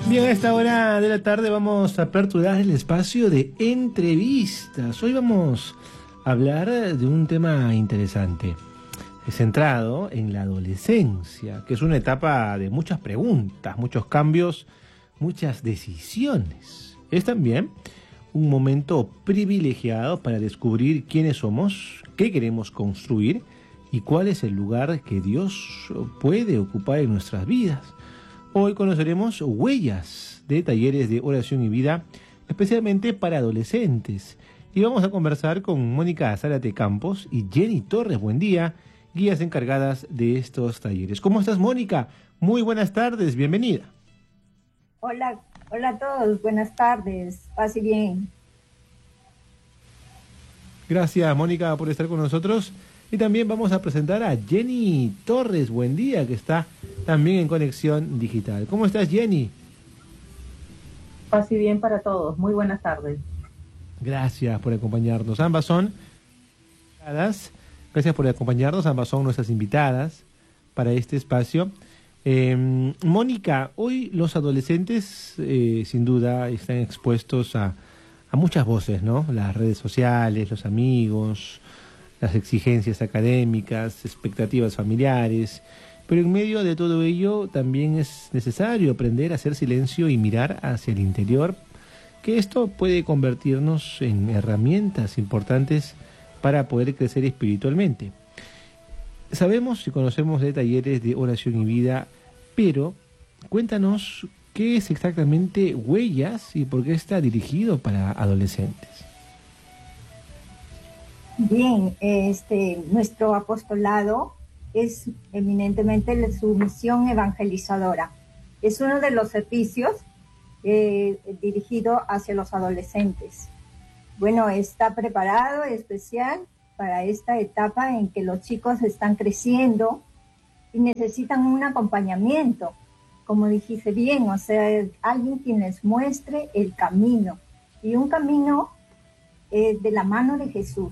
Bien, a esta hora de la tarde vamos a aperturar el espacio de entrevistas. Hoy vamos a hablar de un tema interesante, centrado en la adolescencia, que es una etapa de muchas preguntas, muchos cambios, muchas decisiones. Es también un momento privilegiado para descubrir quiénes somos, qué queremos construir y cuál es el lugar que Dios puede ocupar en nuestras vidas. Hoy conoceremos huellas de talleres de oración y vida, especialmente para adolescentes. Y vamos a conversar con Mónica Zárate Campos y Jenny Torres Buen Día, guías encargadas de estos talleres. ¿Cómo estás, Mónica? Muy buenas tardes, bienvenida. Hola, hola a todos, buenas tardes, pase bien. Gracias, Mónica, por estar con nosotros. Y también vamos a presentar a Jenny Torres Buen Día, que está también en Conexión Digital. ¿Cómo estás, Jenny? Paz y bien para todos. Muy buenas tardes. Gracias por acompañarnos. Ambas son invitadas. Gracias por acompañarnos. Ambas son nuestras invitadas para este espacio. Mónica, hoy los adolescentes sin duda están expuestos a muchas voces, ¿no? Las redes sociales, los amigos, las exigencias académicas, expectativas familiares, pero en medio de todo ello también es necesario aprender a hacer silencio y mirar hacia el interior, que esto puede convertirnos en herramientas importantes para poder crecer espiritualmente. Sabemos y conocemos de talleres de oración y vida, pero cuéntanos qué es exactamente Huellas y por qué está dirigido para adolescentes. Bien, nuestro apostolado es eminentemente su misión evangelizadora. Es uno de los servicios dirigido hacia los adolescentes. Bueno, está preparado especial para esta etapa en que los chicos están creciendo y necesitan un acompañamiento, como dijiste bien, o sea, alguien quien les muestre el camino, y un camino de la mano de Jesús.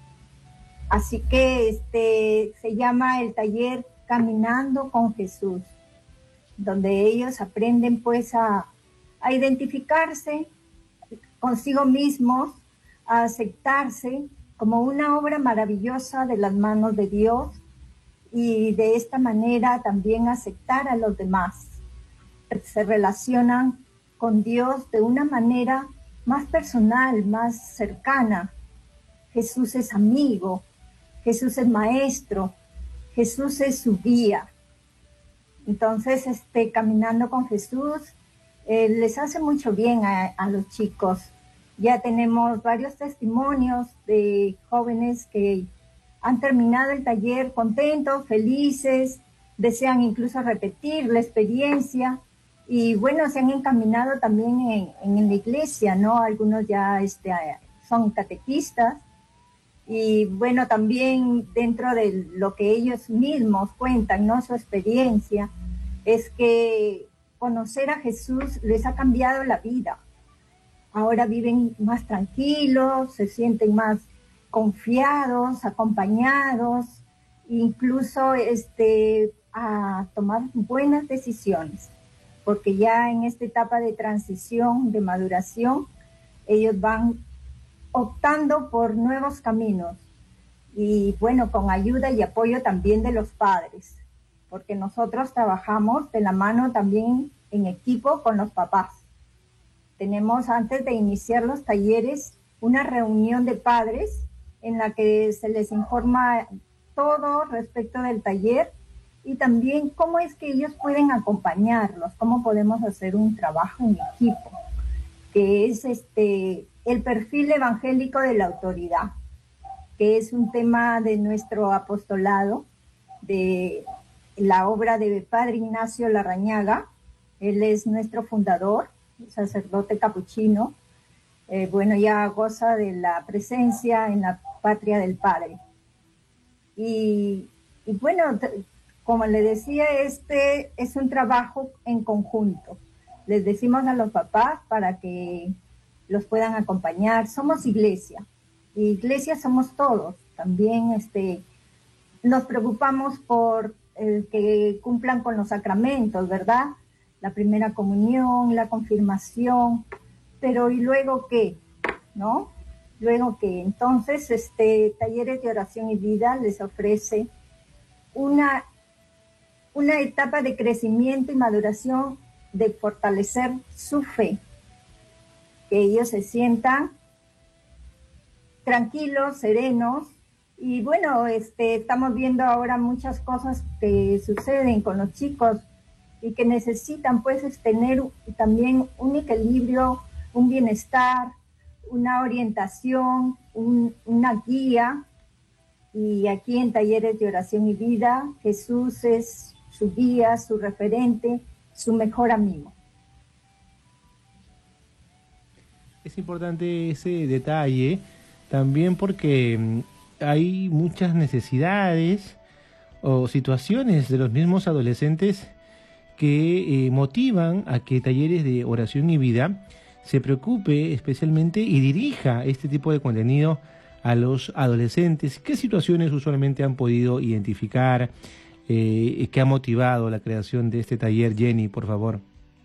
Así que se llama el taller Caminando con Jesús, donde ellos aprenden pues a identificarse consigo mismos, a aceptarse como una obra maravillosa de las manos de Dios y de esta manera también aceptar a los demás. Se relacionan con Dios de una manera más personal, más cercana. Jesús es amigo, Jesús es maestro, Jesús es su guía. Entonces, caminando con Jesús les hace mucho bien a los chicos. Ya tenemos varios testimonios de jóvenes que han terminado el taller contentos, felices, desean incluso repetir la experiencia y bueno, se han encaminado también en la iglesia, ¿no? Algunos ya son catequistas. Y bueno, también dentro de lo que ellos mismos cuentan, ¿no? Su experiencia, es que conocer a Jesús les ha cambiado la vida. Ahora viven más tranquilos, se sienten más confiados, acompañados, incluso a tomar buenas decisiones, porque ya en esta etapa de transición, de maduración, ellos van optando por nuevos caminos y bueno, con ayuda y apoyo también de los padres, porque nosotros trabajamos de la mano también en equipo con los papás. Tenemos antes de iniciar los talleres una reunión de padres en la que se les informa todo respecto del taller y también cómo es que ellos pueden acompañarlos, cómo podemos hacer un trabajo en equipo, que es el perfil evangélico de la autoridad, que es un tema de nuestro apostolado, de la obra de Padre Ignacio Larrañaga. Él es nuestro fundador, sacerdote capuchino. Bueno, ya goza de la presencia en la patria del Padre. Y bueno, como le decía, es un trabajo en conjunto. Les decimos a los papás para que los puedan acompañar. Somos iglesia, y iglesia somos todos. También nos preocupamos por que cumplan con los sacramentos, ¿verdad? la primera comunión, la confirmación, pero ¿y luego qué? ¿No? Luego que entonces Talleres de Oración y Vida les ofrece una etapa de crecimiento y maduración, de fortalecer su fe, que ellos se sientan tranquilos, serenos. Y bueno, estamos viendo ahora muchas cosas que suceden con los chicos y que necesitan pues tener también un equilibrio, un bienestar, una orientación, una guía. Y aquí en Talleres de Oración y Vida, Jesús es su guía, su referente, su mejor amigo. Es importante ese detalle también porque hay muchas necesidades o situaciones de los mismos adolescentes que motivan a que Talleres de Oración y Vida se preocupe especialmente y dirija este tipo de contenido a los adolescentes. ¿Qué situaciones usualmente han podido identificar que ha motivado la creación de este taller? Jenny, por favor.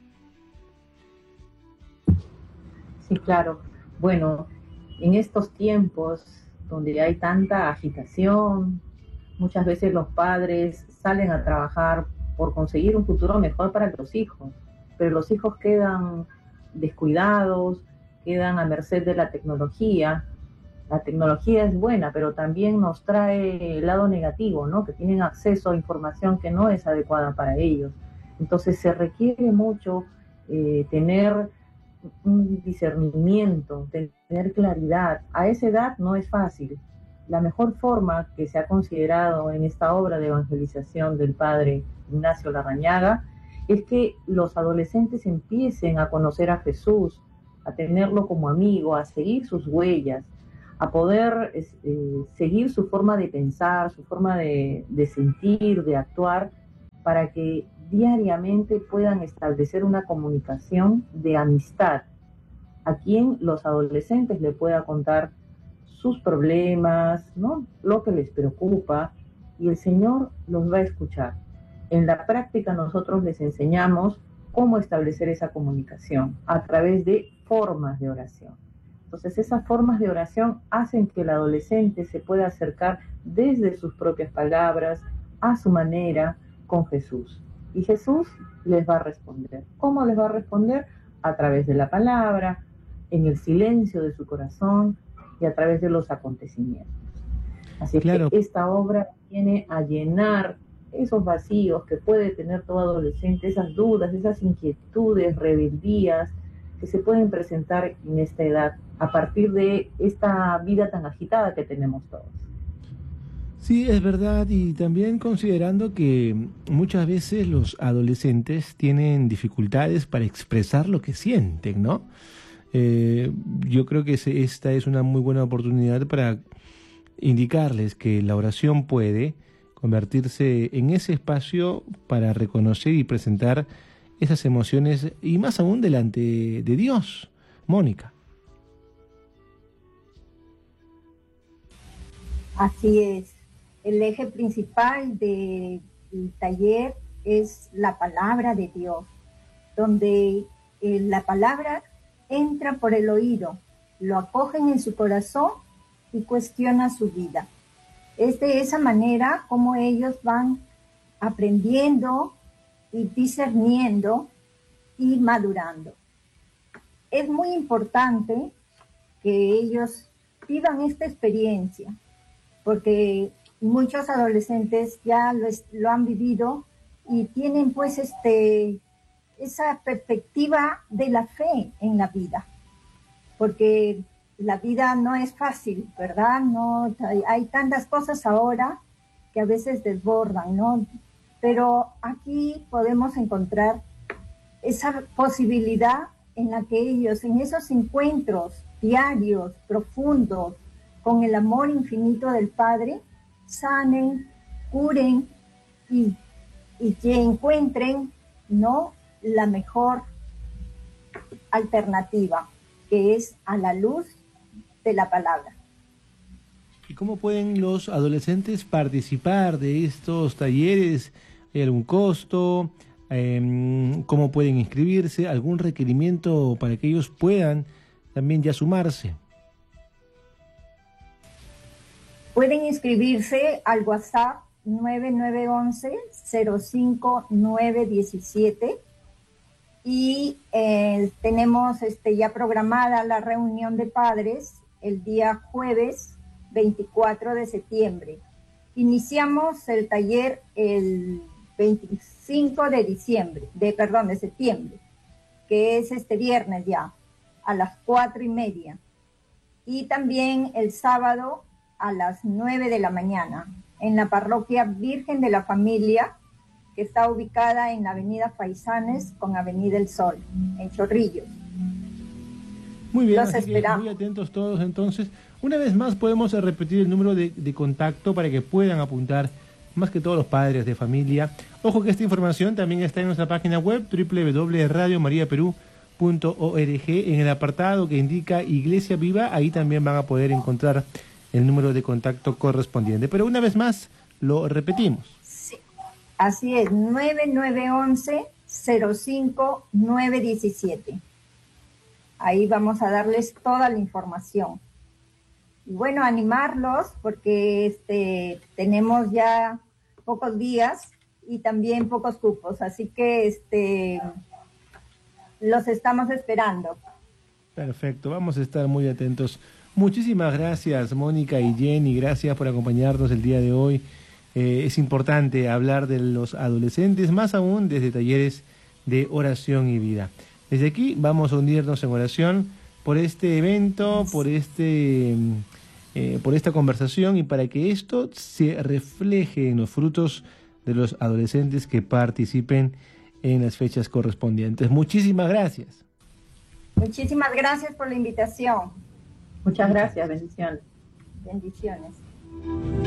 Sí, claro. Bueno, en estos tiempos donde hay tanta agitación, muchas veces los padres salen a trabajar por conseguir un futuro mejor para los hijos, pero los hijos quedan descuidados, quedan a merced de la tecnología. La tecnología es buena, pero también nos trae el lado negativo, ¿no? Que tienen acceso a información que no es adecuada para ellos. Entonces se requiere mucho tener un discernimiento, tener claridad. A esa edad no es fácil. La mejor forma que se ha considerado en esta obra de evangelización del padre Ignacio Larrañaga es que los adolescentes empiecen a conocer a Jesús, a tenerlo como amigo, a seguir sus huellas, a poder seguir su forma de pensar, su forma de sentir, de actuar, para que diariamente puedan establecer una comunicación de amistad, a quien los adolescentes le pueda contar sus problemas, ¿no? Lo que les preocupa, y el Señor los va a escuchar. En la práctica nosotros les enseñamos cómo establecer esa comunicación a través de formas de oración. Entonces esas formas de oración hacen que el adolescente se pueda acercar desde sus propias palabras, a su manera, con Jesús. Y Jesús les va a responder. ¿Cómo les va a responder? A través de la palabra, en el silencio de su corazón y a través de los acontecimientos. Así Claro. que esta obra viene a llenar esos vacíos que puede tener todo adolescente, esas dudas, esas inquietudes, rebeldías que se pueden presentar en esta edad a partir de esta vida tan agitada que tenemos todos. Sí, es verdad, y también considerando que muchas veces los adolescentes tienen dificultades para expresar lo que sienten, ¿no? Yo creo que esta es una muy buena oportunidad para indicarles que la oración puede convertirse en ese espacio para reconocer y presentar esas emociones, y más aún delante de Dios. Mónica. Así es. El eje principal del taller es la palabra de Dios, donde la palabra entra por el oído, lo acogen en su corazón y cuestiona su vida. Es de esa manera como ellos van aprendiendo y discerniendo y madurando. Es muy importante que ellos vivan esta experiencia, porque muchos adolescentes ya lo han vivido y tienen pues esa perspectiva de la fe en la vida, porque la vida no es fácil, ¿verdad? No, hay tantas cosas ahora que a veces desbordan, ¿no? Pero aquí podemos encontrar esa posibilidad en la que ellos, en esos encuentros diarios, profundos, con el amor infinito del Padre, sanen, curen y que encuentren, ¿no?, la mejor alternativa, que es a la luz de la palabra. ¿Y cómo pueden los adolescentes participar de estos talleres? ¿Hay algún costo? cómo pueden inscribirse, algún requerimiento para que ellos puedan también ya sumarse. Pueden inscribirse al WhatsApp 9911-05917 y tenemos ya programada la reunión de padres el día jueves 24 de septiembre. Iniciamos el taller el 25 de septiembre, que es este viernes ya, a las 4:30. Y también el sábado a las 9 de la mañana, en la parroquia Virgen de la Familia, que está ubicada en la avenida Faisanes con avenida El Sol, en Chorrillos. Muy bien, Los esperamos. muy atentos todos entonces. Una vez más podemos repetir el número de contacto para que puedan apuntar, más que todos los padres de familia. Ojo que esta información también está en nuestra página web www.radiomariaperú.org, en el apartado que indica Iglesia Viva. Ahí también van a poder encontrar el número de contacto correspondiente. Pero una vez más lo repetimos. Sí, así es, 9911-05917. Ahí vamos a darles toda la información. Y bueno, animarlos porque tenemos ya pocos días y también pocos cupos, así que los estamos esperando. Perfecto, vamos a estar muy atentos. Muchísimas gracias, Mónica y Jenny, gracias por acompañarnos el día de hoy. Es importante hablar de los adolescentes, más aún desde talleres de oración y vida. Desde aquí vamos a unirnos en oración por este evento, por esta conversación, y para que esto se refleje en los frutos de los adolescentes que participen en las fechas correspondientes. Muchísimas gracias. Muchísimas gracias por la invitación. Muchas gracias, bendiciones. Bendiciones.